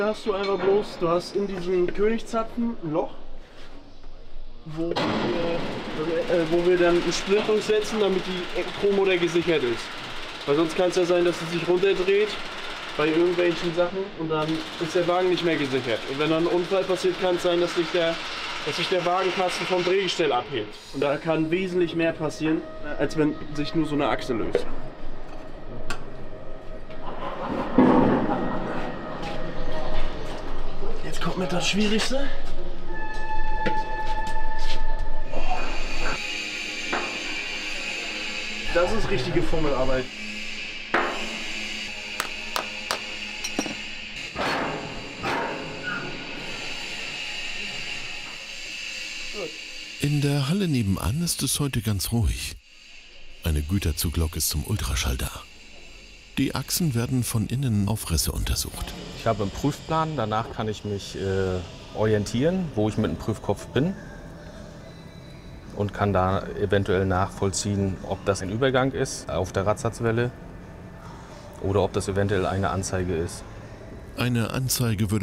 Hast du einfach bloß, du hast in diesem Königszapfen ein Loch, wo wir dann einen Split durchsetzen, damit die Elektromotor gesichert ist. Weil sonst kann es ja sein, dass es sich runterdreht bei irgendwelchen Sachen und dann ist der Wagen nicht mehr gesichert. Und wenn dann ein Unfall passiert, kann es sein, dass sich der Wagenkasten vom Drehgestell abhebt. Und da kann wesentlich mehr passieren, als wenn sich nur so eine Achse löst. Jetzt kommt mir das Schwierigste. Das ist richtige Fummelarbeit. In der Halle nebenan ist es heute ganz ruhig. Eine Güterzuglok ist zum Ultraschall da. Die Achsen werden von innen auf Risse untersucht. Ich habe einen Prüfplan, danach kann ich mich orientieren, wo ich mit dem Prüfkopf bin und kann da eventuell nachvollziehen, ob das ein Übergang ist auf der Radsatzwelle oder ob das eventuell eine Anzeige ist. Eine Anzeige würde